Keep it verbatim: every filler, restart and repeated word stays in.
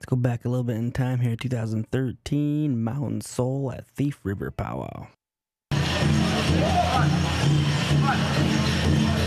Let's go back a little bit in time here. two thousand thirteen, Mountain Soul at Thief River powwow.